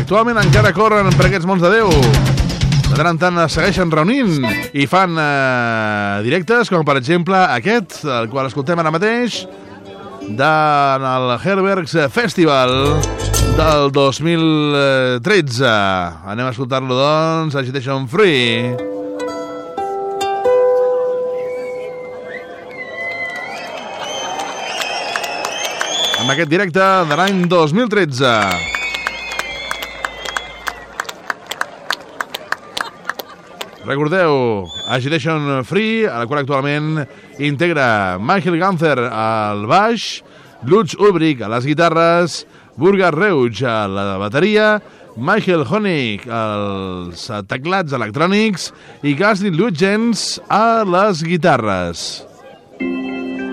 actualment encara corren per aquests mons de Déu. De tant en tant es segueixen reunint i fan directes, com per exemple aquest, el qual escoltem ara mateix, del Herbergs Festival del 2013. Anem a escoltar-lo, doncs, Agitation Free. Amb aquest directe de l'any 2013. Recordeu, Agitation Free, a la qual actualment integra Michael Gunther al baix, Lutz Ulbrich a les guitarres, Burkhard Reusch a la bateria, Michael Honig als teclats electrònics i Gasly Lutjens a les guitarres.